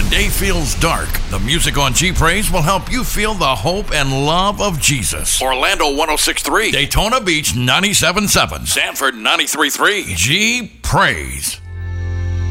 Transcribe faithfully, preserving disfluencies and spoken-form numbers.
the day feels dark, the music on G Praise will help you feel the hope and love of Jesus. Orlando one oh six point three, Daytona Beach ninety-seven point seven, Sanford ninety-three point three. G Praise.